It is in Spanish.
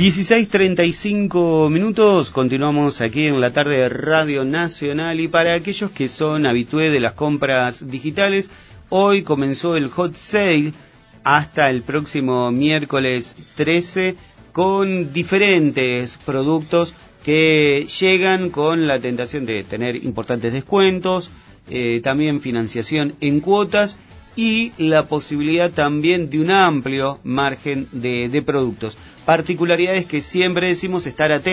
16:35, continuamos aquí en la tarde de Radio Nacional, y para aquellos que son habitués de las compras digitales, hoy comenzó el hot sale hasta el próximo miércoles 13 con diferentes productos que llegan con la tentación de tener importantes descuentos, también financiación en cuotas y la posibilidad también de un amplio margen de productos. Particularidades que siempre decimos estar atentos.